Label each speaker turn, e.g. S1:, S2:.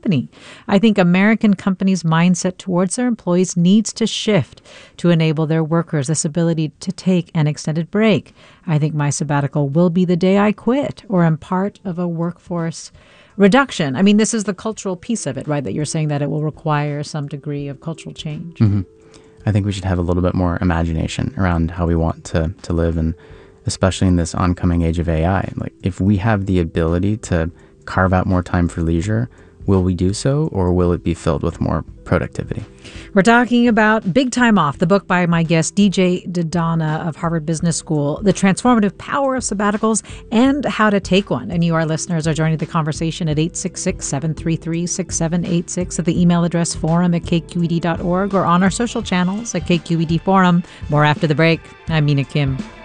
S1: company. I think American companies' mindset towards their employees needs to shift to enable their workers this ability to take an extended break. I think my sabbatical will be the day I quit or am part of a workforce reduction. I mean, this is the cultural piece of it, right? That you're saying that it will require some degree of cultural change.
S2: Mm-hmm. I think we should have a little bit more imagination around how we want to live, and especially in this oncoming age of AI. Like, if we have the ability to carve out more time for leisure, will we do so, or will it be filled with more productivity?
S1: We're talking about Big Time Off, the book by my guest, DJ Dodonna of Harvard Business School, The Transformative Power of Sabbaticals and How to Take One. And you, our listeners, are joining the conversation at 866-733-6786 at the email address forum@kqed.org or on our social channels at KQED Forum. More after the break. I'm Mina Kim.